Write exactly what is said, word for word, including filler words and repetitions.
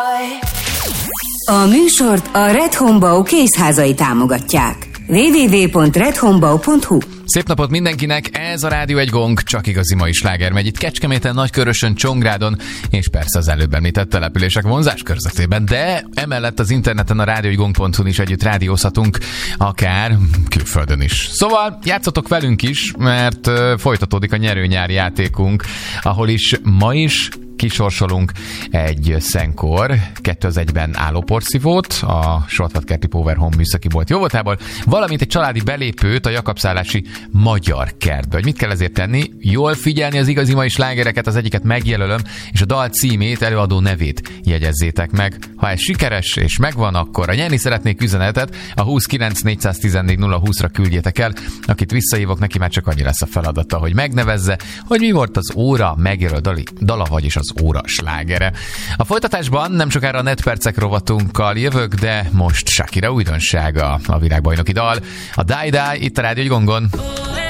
A műsort a Red Homebau kézházai támogatják. double-u double-u double-u pont red homebau pont hu. Szép napot mindenkinek, ez a Rádió egy gong, csak igazi mai sláger megy itt Kecskeméten, Nagykörösön, Csongrádon, és persze az előbb említett települések vonzás körzetében, de emellett az interneten a rádió egy gong pont hu-n is együtt rádiózhatunk, akár külföldön is. Szóval játszatok velünk is, mert folytatódik a nyerőnyári játékunk, ahol is ma is kisorsolunk egy Szenkor kettő az egyben állóporszívót a Sortvat-Kerti Power Home műszaki bolt jóvoltából, valamint egy családi belépőt a Jakabszállási Magyar Kertbe. Hogy mit kell ezért tenni? Jól figyelni az igazi mai slágereket, az egyiket megjelölöm, és a dal címét, előadó nevét jegyezzétek meg. Ha ez sikeres és megvan, akkor a nyerni szeretnék üzenetet a húsz kilenc négyszáztizennégy nulla húszra küldjétek el, akit visszahívok, neki már csak annyi lesz a feladata, hogy megnevezze, hogy mi volt az óra megjelölt dali, dala, vagyis az óra slágere. A folytatásban nem sokára a netpercek rovatunkkal jövök, de most Shakira újdonsága, a világbajnoki dal, a Die Die, itt a Rádió egy Gongon.